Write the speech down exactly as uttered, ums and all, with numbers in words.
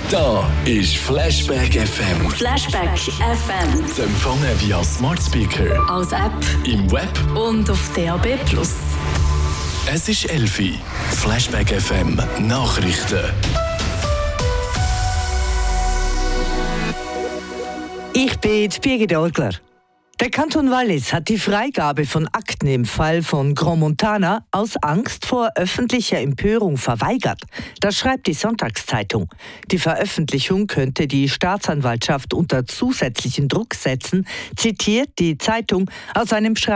Da ist Flashback F M. Flashback F M. Zu empfangen via Smart Speaker, Als App im Web. und auf D A B plus. Es ist elf Uhr. Flashback F M Nachrichten. Ich bin Birgit Orgler. Der Kanton Wallis hat die Freigabe von Akten im Fall von Grand Montana aus Angst vor öffentlicher Empörung verweigert. Das schreibt die Sonntagszeitung. Die Veröffentlichung könnte die Staatsanwaltschaft unter zusätzlichen Druck setzen, zitiert die Zeitung aus einem Schreiben